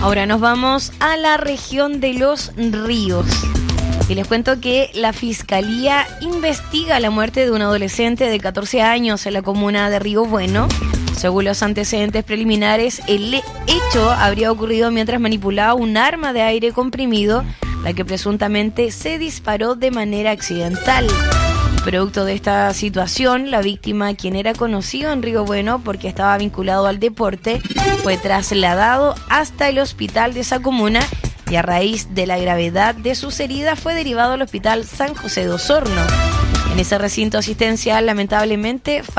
Ahora nos vamos a la región de Los Ríos. Y les cuento que la Fiscalía investiga la muerte de un adolescente de 14 años en la comuna de Río Bueno. Según los antecedentes preliminares, el hecho habría ocurrido mientras manipulaba un arma de aire comprimido, la que presuntamente se disparó de manera accidental. Producto de esta situación, la víctima, quien era conocido en Río Bueno porque estaba vinculado al deporte, fue trasladado hasta el hospital de esa comuna y a raíz de la gravedad de sus heridas fue derivado al hospital San José de Osorno. En ese recinto asistencial, lamentablemente,